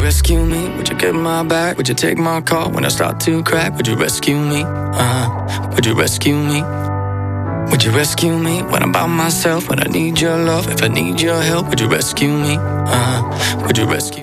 rescue me? Would you get my back? Would you take my call when I start to crack? Would you rescue me? Would you rescue me? Would you rescue me when I'm by myself? When I need your love, if I need your help, would you rescue me? Would you rescue